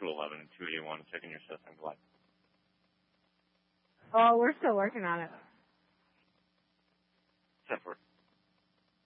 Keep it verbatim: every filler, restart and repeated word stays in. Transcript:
two eleven and two eighty-one, checking your system. Good luck. Oh, we're still working on it.